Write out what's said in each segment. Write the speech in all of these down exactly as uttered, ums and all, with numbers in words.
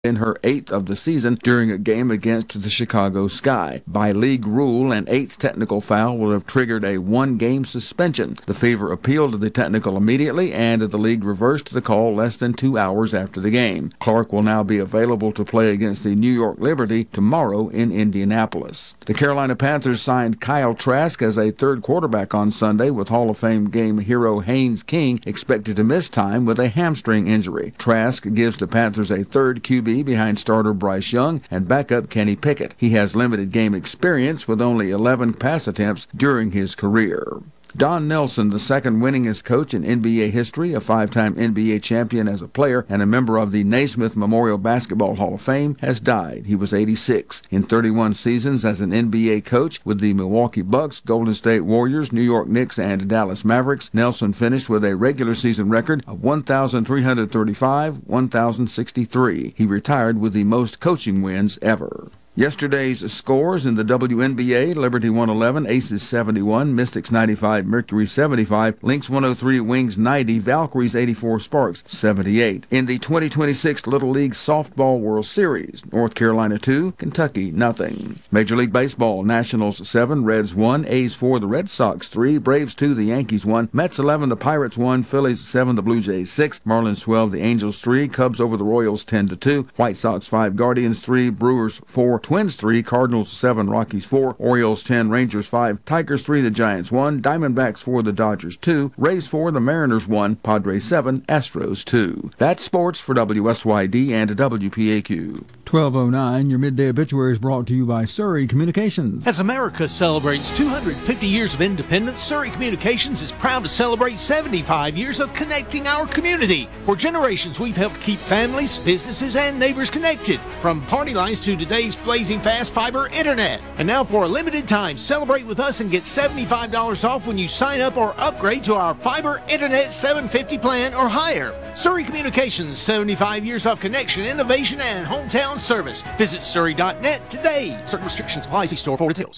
in her eighth of the season during a game against the Chicago Sky. By league rule, an eighth technical foul would have triggered a one-game suspension. The Fever appealed to the technical immediately, and the league reversed the call less than two hours after the game. Clark will now be available to play against the New York Liberty tomorrow in Indianapolis. The Carolina Panthers signed Kyle Trask as a third quarterback on Sunday, with Hall of Fame game hero Haynes King expected to miss time with a hamstring injury. Trask gives the Panthers a third Q B behind starter Bryce Young and backup Kenny Pickett. He has limited game experience with only eleven pass attempts during his career. Don Nelson, the second winningest coach in N B A history, a five-time N B A champion as a player, and a member of the Naismith Memorial Basketball Hall of Fame, has died. He was eighty-six. In thirty-one seasons as an N B A coach with the Milwaukee Bucks, Golden State Warriors, New York Knicks, and Dallas Mavericks, Nelson finished with a regular season record of one thousand three hundred thirty-five, one thousand sixty-three. He retired with the most coaching wins ever. Yesterday's scores in the W N B A: Liberty one eleven, Aces seventy-one, Mystics ninety-five, Mercury seventy-five, Lynx one oh three, Wings ninety, Valkyries eighty-four, Sparks seventy-eight. In the twenty twenty-six Little League Softball World Series, North Carolina two, Kentucky nothing. Major League Baseball: Nationals seven, Reds one, A's four, the Red Sox three, Braves two, the Yankees one, Mets eleven, the Pirates one, Phillies seven, the Blue Jays six, Marlins twelve, the Angels three, Cubs over the Royals ten to two, White Sox five, Guardians three, Brewers four, Twins three, Cardinals seven, Rockies four, Orioles ten, Rangers five, Tigers three, the Giants one, Diamondbacks four, the Dodgers two, Rays four, the Mariners one, Padres seven, Astros two. That's sports for W S Y D and W P A Q. twelve oh nine, your midday obituary is brought to you by Surrey Communications. As America celebrates two hundred fifty years of independence, Surrey Communications is proud to celebrate seventy-five years of connecting our community. For generations, we've helped keep families, businesses, and neighbors connected, from party lines to today's blazing fast fiber internet. And now, for a limited time, celebrate with us and get seventy-five dollars off when you sign up or upgrade to our fiber internet seven fifty plan or higher. Surrey Communications, seventy-five years of connection, innovation, and hometown service. Visit surrey dot net today. Certain restrictions apply. See store for details.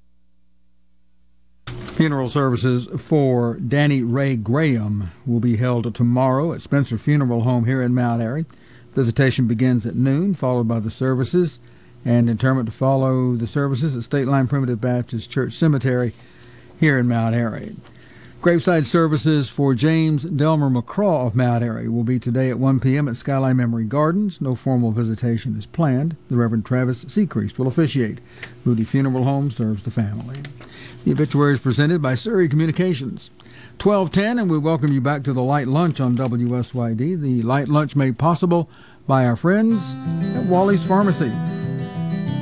Funeral services for Danny Ray Graham will be held tomorrow at Spencer Funeral Home here in Mount Airy. Visitation begins at noon, followed by the services, and interment to follow the services at State Line Primitive Baptist Church Cemetery here in Mount Airy. Graveside services for James Delmer McCraw of Mount Airy will be today at one p.m. at Skyline Memory Gardens. No formal visitation is planned. The Reverend Travis Seacreast will officiate. Moody Funeral Home serves the family. The obituary is presented by Surrey Communications. twelve ten, and we welcome you back to the Light Lunch on W S Y D. The Light Lunch made possible by our friends at Wally's Pharmacy.